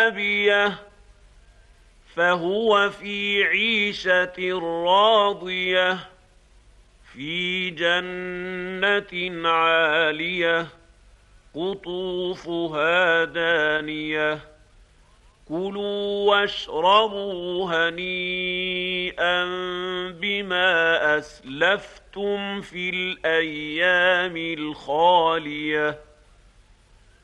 راضية فهو في عيشة راضية في جنة عالية قطوفها دانية كلوا واشربوا هنيئا بما أسلفتم في الأيام الخالية